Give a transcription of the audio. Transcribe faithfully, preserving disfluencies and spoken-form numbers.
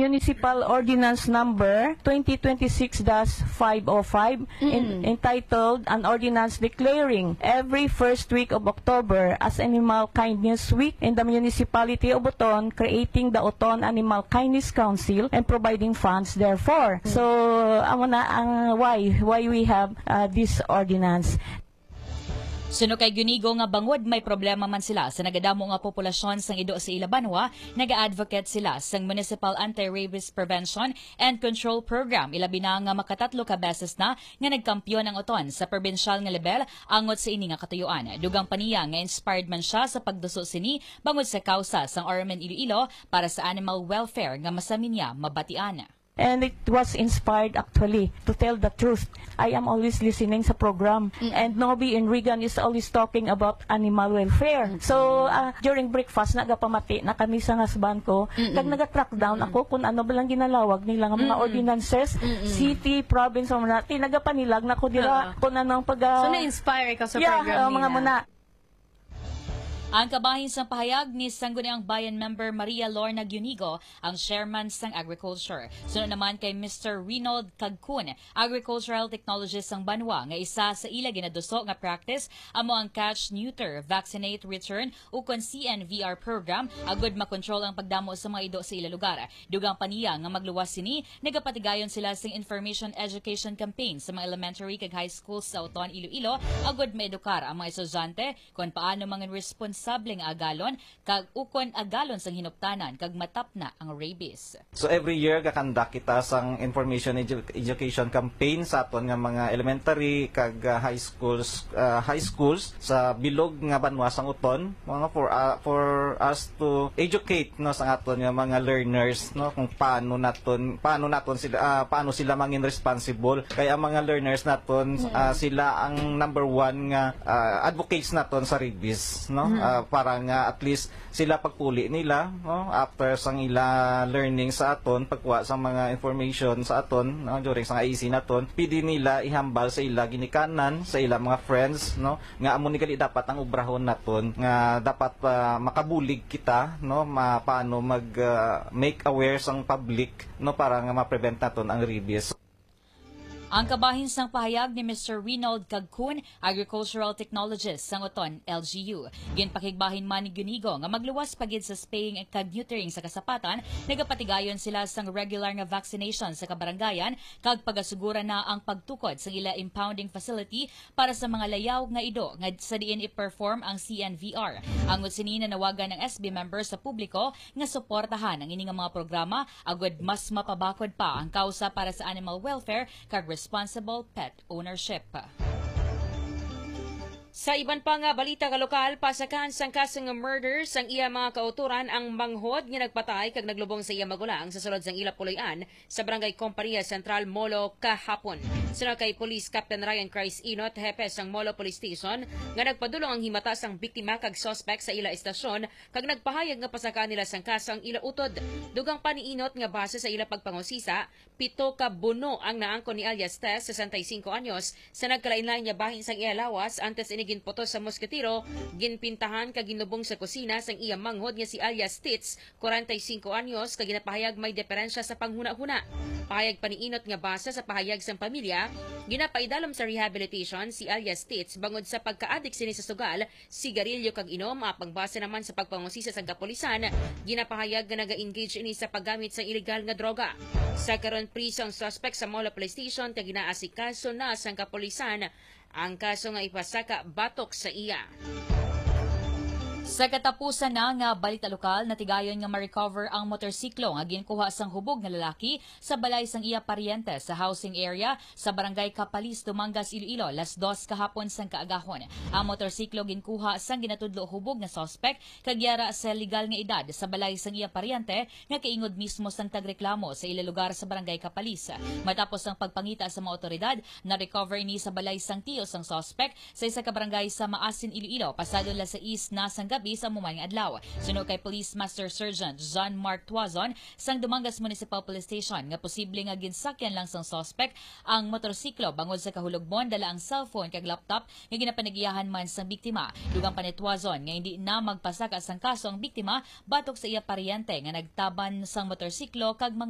Municipal Ordinance Number twenty twenty-six dash five oh five in, entitled An Ordinance Declaring every first week of October as Animal Kindness Week in the Municipality of Oton, creating the Oton Animal Kindness Council and providing funds therefore. So, amo na ang why why we have uh, this ordinance. Suno kay Gunigo nga bangod may problema man sila sa nagadamo nga populasyon sang ido sa Ilabanwa, naga-advocate sila sang Municipal Anti-Rabies Prevention and Control Program. Ilabi na nga makatatlo ka beses na nga nagkampiyon ang Oton sa provincial nga level angot sa ini nga katuyuan. Dugang paniya nga inspired man siya sa pagduso sini bangod sa kausa sang Ormen Iloilo para sa animal welfare nga masamin niya mabatian. And it was inspired actually to tell the truth. I am always listening sa program. Mm-hmm. And Nobby and Regan is always talking about animal welfare. Mm-hmm. So, uh, during breakfast, nagapamati na kami sa husband ko. Mm-hmm. Kag naga-track down mm-hmm. ako kung ano ba lang ginalawag nila nga mga mm-hmm. ordinances, mm-hmm. city, province, mga natin. Nagapanilag na ko dila uh-huh. kung anong pag... Uh, so, na-inspire ka sa yeah, program uh, mga muna. Ang kabahin sang pahayag ni Sangguniang Bayan member Maria Lorna Gunigo, ang chairman sang agriculture. Sunod naman kay Mister Reynold Cagcun, agricultural technologist sang Banwa, nga isa sa ila ginaduso nga practice amo ang catch, neuter, vaccinate, return ukon C N V R program agud makontrol ang pagdamo sa mga ido sa ila lugar. Dugang paniya nga magluwas sini, nagapatigayon sila sang information education campaign sa mga elementary kag high schools sa Oton, Iloilo agud maedukar ang mga estudyante kung paano mga responsible sableng agalon kag ukon agalon sang hinuptanan kag matapna ang rabies. So every year gakanda kita sang information edu education campaign sa aton nga mga elementary kag uh, high schools uh, high schools sa bilog nga banwa sang Oton, mga for uh, for us to educate no sang aton nga mga learners no kung paano naton paano naton sila uh, paano sila mangin responsible kay ang mga learners naton uh, sila ang number one nga uh, advocates naton sa rabies no. Mm-hmm. Uh, para nga at least sila pagpuli nila no after sang ila learning sa aton pagkuha sa mga information sa aton no, during sa I C naton pidi nila ihambal sa ila ginikanan sa ila mga friends no nga amo ni gali dapat ang ubrahon naton nga dapat uh, makabulig kita no ma, paano mag uh, make aware sang public no para nga ma-prevent naton ang rabies. Ang kabahin sang pahayag ni Mister Reynold Cagcun, agricultural technologist sang Oton, L G U. Ginpakigbahin man ni Gunigo nga magluwas pagid sa spaying kag neutering sa kasapatan, nagapatigayon sila sang regular nga vaccination sa kabarangayan kag pagasugura na ang pagtukod sa ila impounding facility para sa mga layaw nga ido nga sa diin i-perform ang C N V R. Ang sini na nawagan ng S B members sa publiko nga suportahan ang ini nga mga programa agud mas mapabakod pa ang kausa para sa animal welfare kag responsible pet ownership. Sa iban pa nga balita ka lokal, pasakan sang kasang murder sang iya mga kauturan ang manghod nga nagpatay kag naglubong sa iya magulang sa sulod sang ila puloy-an sa Barangay Compañía Central, Molo kahapon. Sina kay Police Captain Ryan Christ Inot, hepe sang Molo Police Station, nga nagpadulong ang himata sang biktima kag suspect sa ila estasyon kag nagpahayag nga pasakan nila sang kasang ila utod. Dugang pa ni Inot nga base sa ila pagpangusisa, pito ka buno ang naangkon ni alias Tess, sesentaysinko anyos, sa nagkalain-lain nga bahin sang iya lawas antes ini ginpoto sa mosketero, ginpintahan kag ginubong sa kusina sang iya manghod nga si alias Tits, kuwarentaysinko anyos, kag ginapahayag may diferensya sa panghuna-huna. Pahayag pa ni Inot nga base sa pahayag sang pamilya, ginapaidalom sa rehabilitation si alias Tits bangod sa pagka-addict sini sa sugal, sigarilyo kag inom, apang base naman sa pagpangusisa sa kapulisan, ginapahayag nga naga-engage ini sa paggamit sa illegal nga droga. Sa karon priso ang suspect sa Molo Police Station kag ginaasikaso na sang kapulisan. Ang kaso nga ipasaka batok sa iya. Sa katapusan na nga balita lokal, natigayon nga ma-recover ang motorsiklo nga ginkuha sang hubog nga lalaki sa balay sang iya paryente sa housing area sa Barangay Capalis, Dumangas, Iloilo, las dos kahapon sang kaagahon. Ang motorsiklo ginkuha sang ginatudlo hubog nga suspect kag yara sa legal nga edad sa balay sang iya paryente nga kaingod mismo sang tagreklamo sa ila lugar sa Barangay Capalis. Matapos ang pagpangita sa mga otoridad, na-recover ni sa balay sang tiyo sang suspect sa isa ka barangay sa Maasin, Iloilo, pasado la sa east na sang gabi sa mumayang adlaw. Suno kay Police Master Sergeant John Mark Tuazon sang Dumangas Municipal Police Station nga posible nga ginsakyan lang sang suspect ang motorsiklo bangod sa kahulugbon dala ang cellphone kag laptop nga ginapanagiyahan man sang biktima. Dugang pa ni Tuazon nga hindi na magpasaka sang kaso ang biktima batok sa iya paryente nga nagtaban sang motorsiklo kag